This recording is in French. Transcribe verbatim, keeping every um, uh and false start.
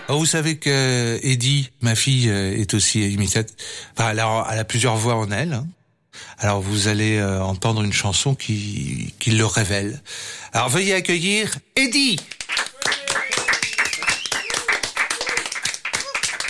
Alors, vous savez que Eddie, ma fille, est aussi imitatrice. Enfin, elle a, elle a plusieurs voix en elle. Hein. Alors, vous allez euh, entendre une chanson qui, qui le révèle. Alors, veuillez accueillir Eddie.